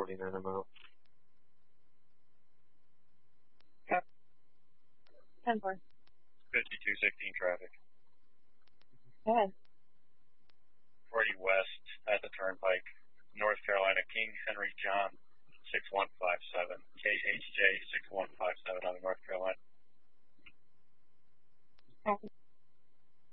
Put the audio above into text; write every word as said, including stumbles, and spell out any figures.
forty-nine I'm out. ten four. fifty-two sixteen traffic. Go ahead. forty west at the turnpike, North Carolina, King Henry John, six one five seven.